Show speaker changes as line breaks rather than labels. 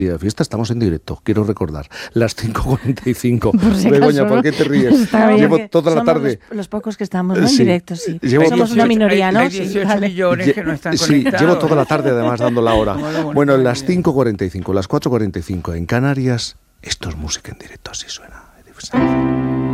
de fiesta estamos en directo, quiero recordar, las 5:45.
Por si
Begoña,
acaso,
¿por qué te ríes? Llevo toda la tarde.
Los pocos que estamos, ¿no? En directo, sí. Somos una
18,
minoría, ¿no?
Hay 18 millones que no están
Sí,
conectados.
llevo toda la tarde además dando la hora. Bueno, las 5:45, las 4:45 en Canarias, esto es música en directo, así suena.